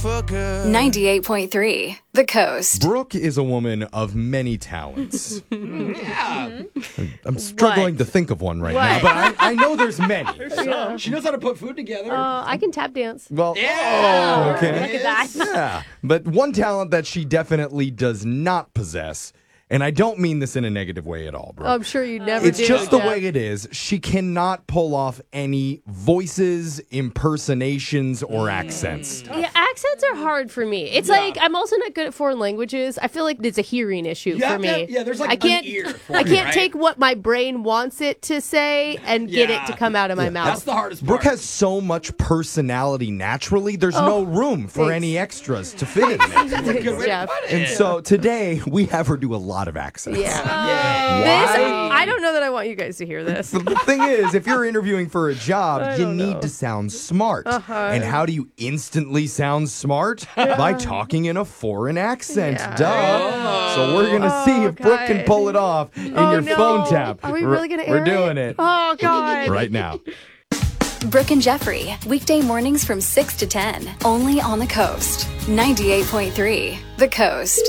for good. 98.3 The Coast. Brooke is a woman of many talents. Yeah. I'm struggling to think of one right now, but I know there's many. She knows how to put food together. I can tap dance. Well, Yeah. okay. Look at that. Yeah, but one talent that she definitely does not possess, and I don't mean this in a negative way at all, Brooke. I'm sure you never It's do. just the Jeff. way it is. She cannot pull off any voices, impersonations, or accents. Yeah, accents are hard for me. It's like I'm also not good at foreign languages. I feel like it's a hearing issue for me. There's like I can't. an ear for I it, can't right? take what my brain wants it to say and get it to come out of my mouth. That's the hardest part. Brooke has so much personality naturally, there's no room for thanks. any extras to fit in there. Thanks, Jeff. And so today, we have her do a lot of accents. Yeah. Yay. This, Why? I don't know that I want you guys to hear this. The thing is, if you're interviewing for a job, you don't need know. to sound smart. And how do you instantly sound smart? By talking in a foreign accent. Yeah. Duh. So we're going to see if Brooke can pull it off in your no. phone tap. Are we really going to air We're doing it Oh, God. right now. Brooke and Jeffrey. Weekday mornings from 6 to 10. Only on The Coast. 98.3 The Coast.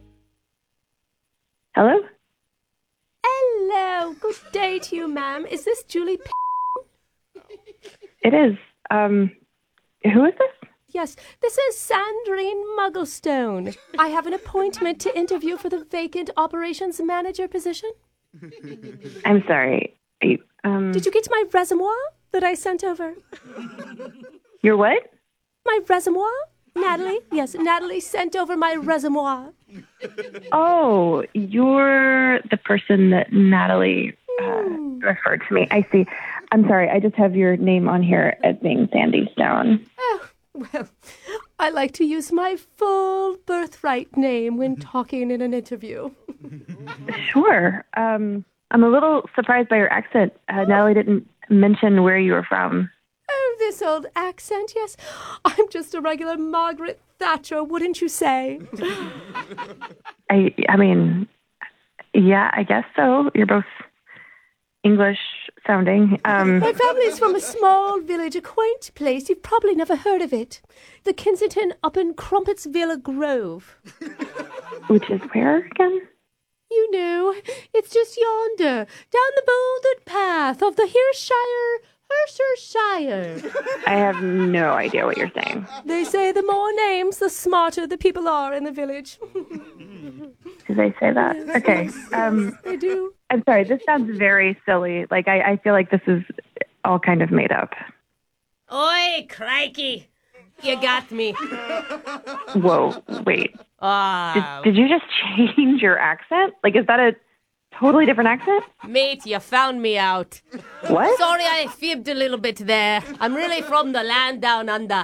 Hello? Hello. Good day to you, ma'am. Is this Julie P? It is. Who is this? Yes, this is Sandrine Mugglestone. I have an appointment to interview for the vacant operations manager position. I'm sorry. Are you, Did you get my resume that I sent over? You're what? My resume? Natalie? Yes, Natalie sent over my resume. Oh, you're the person that Natalie referred to me. I see. I'm sorry. I just have your name on here as being Sandy Stone. Oh, well, I like to use my full birthright name when talking in an interview. Sure. I'm a little surprised by your accent. Natalie didn't mention where you were from. Oh, this old accent, yes. I'm just a regular Margaret Thatcher, wouldn't you say? I mean, yeah, I guess so. You're both English sounding. My family's from a small village, a quaint place. You've probably never heard of it. The Kensington up in Crumpetsville Grove. Which is where again? You know, it's just yonder, down the bouldered path of the Hershire. I have no idea what you're saying. They say the more names, the smarter the people are in the village. Did they say that? Okay. They do. I'm sorry. This sounds very silly. Like, I feel like this is all kind of made up. Oi, crikey. You got me. Whoa, wait. Ah, Did you just change your accent? Like, is that a totally different accent? mate, you found me out. What? Sorry, I fibbed a little bit there. I'm really from the land down under.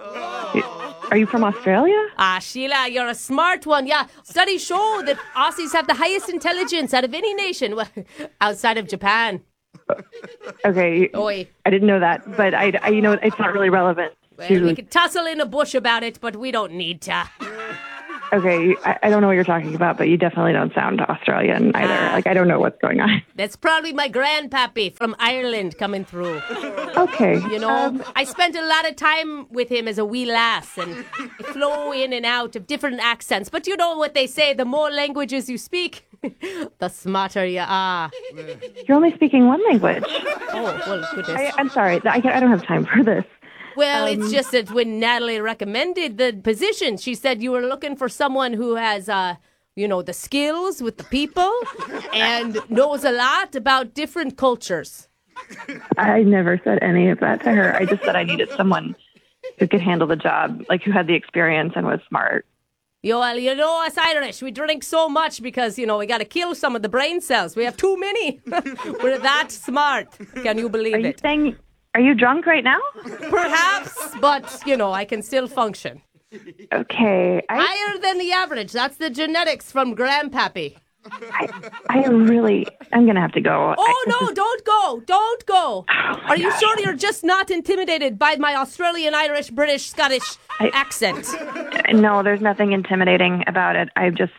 Are you from Australia? Ah, Sheila, you're a smart one. Yeah, studies show that Aussies have the highest intelligence out of any nation, well, outside of Japan. Okay. Oi. I didn't know that, but I you know, it's not really relevant. Well, we could tussle in a bush about it, but we don't need to. Okay, I don't know what you're talking about, but you definitely don't sound Australian either. Like, I don't know what's going on. That's probably my grandpappy from Ireland coming through. Okay. You know, I spent a lot of time with him as a wee lass, and I flow in and out of different accents. But you know what they say, the more languages you speak, the smarter you are. You're only speaking one language. Oh, well, goodness. I'm sorry. I don't have time for this. Well, it's just that when Natalie recommended the position, she said you were looking for someone who has, the skills with the people and knows a lot about different cultures. I never said any of that to her. I just said I needed someone who could handle the job, like who had the experience and was smart. Well, you know us Irish, we drink so much because, we got to kill some of the brain cells. We have too many. We're that smart. Can you believe it? Are you drunk right now? Perhaps, but, I can still function. Okay. Higher than the average. That's the genetics from Grandpappy. I'm going to have to go. Oh, no, don't go. Don't go. Are you sure you're just not intimidated by my Australian, Irish, British, Scottish accent? No, there's nothing intimidating about it.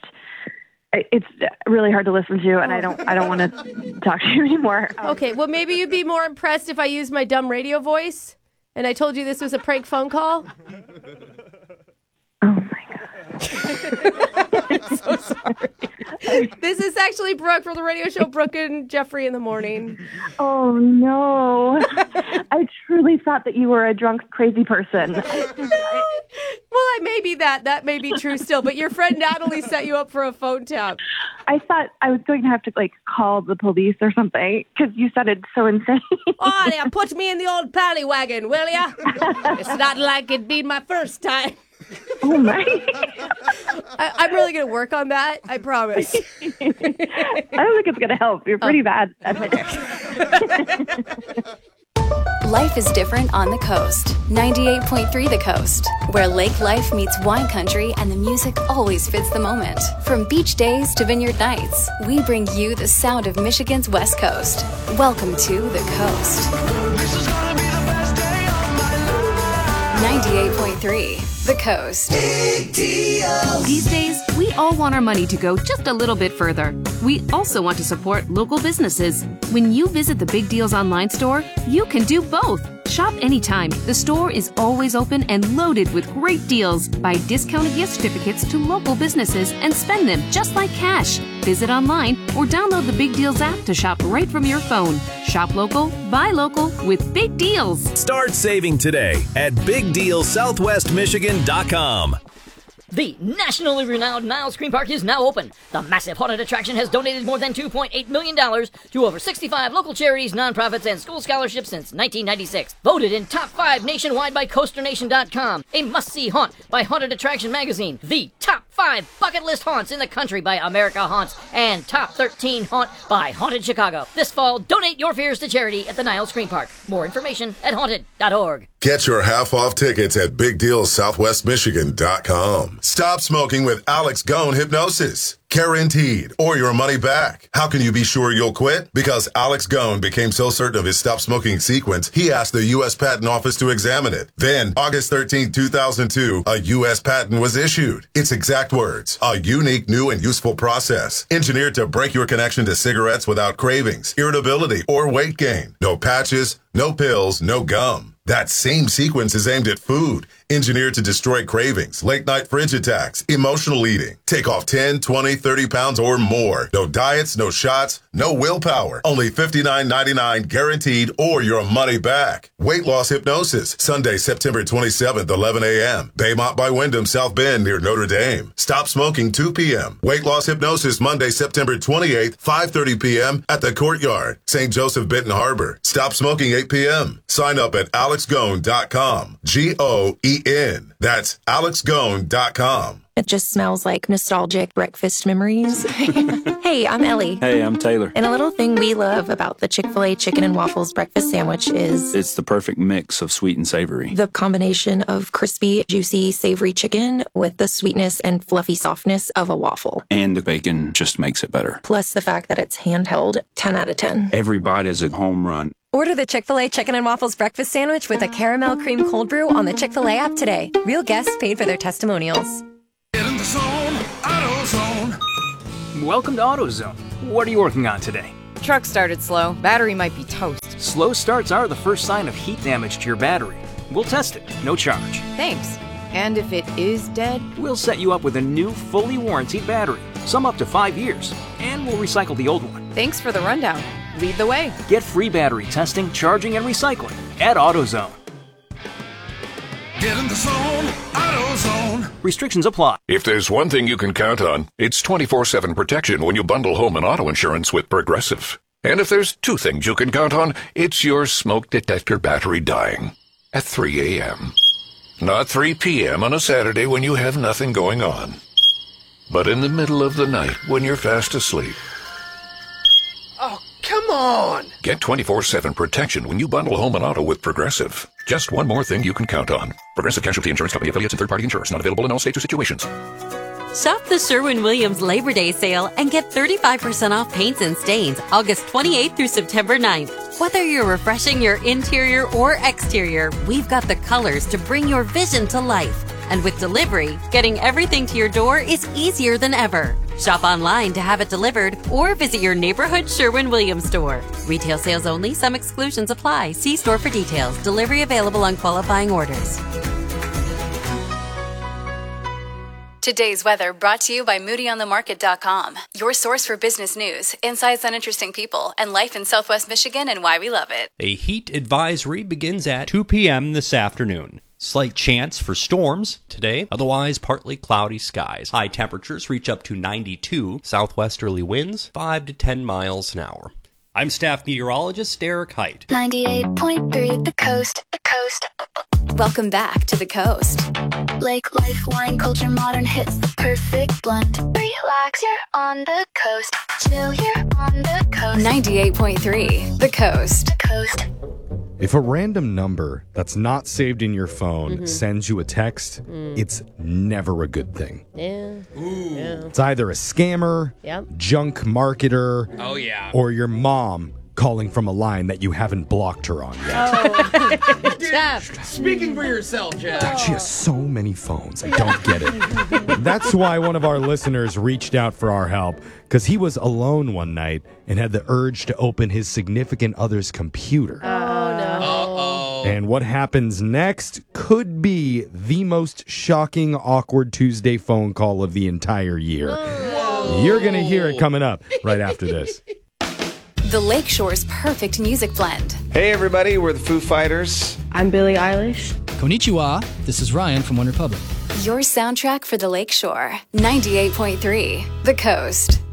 It's really hard to listen to, and I don't want to talk to you anymore. Okay, well, maybe you'd be more impressed if I used my dumb radio voice and I told you this was a prank phone call. I'm so sorry. This is actually Brooke from the radio show Brooke and Jeffrey in the Morning. Oh, no. I truly thought that you were a drunk, crazy person. Well, I may be that. That may be true still. But your friend Natalie set you up for a phone tap. I thought I was going to have to, call the police or something because you sounded so insane. Oh, yeah, put me in the old paddy wagon, will ya? It's not like it'd be my first time. Oh, my. I'm really going to work on that. I promise. I don't think it's going to help. You're pretty bad at it. Life is different on the coast. 98.3 The Coast, where lake life meets wine country and the music always fits the moment. From beach days to vineyard nights, we bring you the sound of Michigan's West Coast. Welcome to The Coast. 98.3 The Coast. These days, we all want our money to go just a little bit further. We also want to support local businesses. When you visit the Big Deals online store, you can do both. Shop anytime. The store is always open and loaded with great deals. Buy discounted gift certificates to local businesses and spend them just like cash. Visit online or download the Big Deals app to shop right from your phone. Shop local, buy local with Big Deals. Start saving today at BigDealSouthwestMichigan.com. The nationally renowned Niles Scream Park is now open. The massive haunted attraction has donated more than $2.8 million to over 65 local charities, nonprofits, and school scholarships since 1996. Voted in top 5 nationwide by CoasterNation.com. A must-see haunt by Haunted Attraction Magazine. The top 5 bucket list haunts in the country by America Haunts. And top 13 haunt by Haunted Chicago. This fall, donate your fears to charity at the Niles Scream Park. More information at haunted.org. Get your half-off tickets at BigDealSouthwestMichigan.com. Stop smoking with Alex Gone Hypnosis. Guaranteed, or your money back. How can you be sure you'll quit? Because Alex Gone became so certain of his stop smoking sequence, he asked the U.S. Patent Office to examine it. Then, August 13, 2002, a U.S. patent was issued. Its exact words, a unique, new, and useful process, engineered to break your connection to cigarettes without cravings, irritability, or weight gain. No patches, no pills, no gum. That same sequence is aimed at food, engineered to destroy cravings, late-night fridge attacks, emotional eating. Take off 10, 20, 30 pounds or more. No diets, no shots, no willpower. Only $59.99 guaranteed or your money back. Weight loss hypnosis, Sunday, September 27th, 11 a.m. Baymont by Wyndham, South Bend near Notre Dame. Stop smoking 2 p.m. Weight loss hypnosis, Monday, September 28th, 5:30 p.m. at the Courtyard, St. Joseph, Benton Harbor. Stop smoking 8 p.m. Sign up at AlexGone.com. GOEN. That's AlexGone.com. It just smells like nostalgic breakfast memories. Hey, I'm Ellie. Hey, I'm Taylor. And a little thing we love about the Chick-fil-A chicken and waffles breakfast sandwich is it's the perfect mix of sweet and savory. The combination of crispy, juicy, savory chicken with the sweetness and fluffy softness of a waffle. And the bacon just makes it better. Plus the fact that it's handheld, 10 out of 10. Every bite is a home run. Order the Chick-fil-A Chicken and Waffles Breakfast Sandwich with a caramel cream cold brew on the Chick-fil-A app today. Real guests paid for their testimonials. Get in the zone, AutoZone. Welcome to AutoZone. What are you working on today? Truck started slow. Battery might be toast. Slow starts are the first sign of heat damage to your battery. We'll test it, no charge. Thanks. And if it is dead? We'll set you up with a new, fully warranted battery. Some up to 5 years. And we'll recycle the old one. Thanks for the rundown. Lead the way. Get free battery testing, charging, and recycling at AutoZone. Get in the zone, AutoZone. Restrictions apply. If there's one thing you can count on, it's 24/7 protection when you bundle home and auto insurance with Progressive. And if there's two things you can count on, it's your smoke detector battery dying at 3 a.m. Not 3 p.m. on a Saturday when you have nothing going on, but in the middle of the night when you're fast asleep. Oh, come on! Get 24/7 protection when you bundle home and auto with Progressive. Just one more thing you can count on. Progressive Casualty Insurance Company, affiliates, and third-party insurers. Not available in all states or situations. Shop the Sherwin-Williams Labor Day sale and get 35% off paints and stains August 28th through September 9th. Whether you're refreshing your interior or exterior, we've got the colors to bring your vision to life. And with delivery, getting everything to your door is easier than ever. Shop online to have it delivered or visit your neighborhood Sherwin-Williams store. Retail sales only. Some exclusions apply. See store for details. Delivery available on qualifying orders. Today's weather brought to you by MoodyOnTheMarket.com, your source for business news, insights on interesting people, and life in Southwest Michigan and why we love it. A heat advisory begins at 2 p.m. this afternoon. Slight chance for storms today, otherwise partly cloudy skies. High temperatures reach up to 92, southwesterly winds 5 to 10 miles an hour. I'm staff meteorologist Derek Height. 98.3 The Coast, The Coast. Welcome back to The Coast. Lake life, wine culture, modern hits, the perfect blend. Relax, you're on the coast. Chill, you're on the coast. 98.3 The Coast. The Coast. If a random number that's not saved in your phone sends you a text, it's never a good thing. Yeah. Yeah. It's either a scammer, junk marketer, or your mom calling from a line that you haven't blocked her on yet. Jeff. Speaking for yourself, Jeff. God, she has so many phones. I don't get it. That's why one of our listeners reached out for our help, because he was alone one night and had the urge to open his significant other's computer. Oh, no. And what happens next could be the most shocking, awkward Tuesday phone call of the entire year. You're going to hear it coming up right after this. The Lakeshore's perfect music blend. Hey everybody, we're the Foo Fighters. I'm Billie Eilish. Konnichiwa, this is Ryan from OneRepublic. Your soundtrack for the Lakeshore. 98.3 The Coast.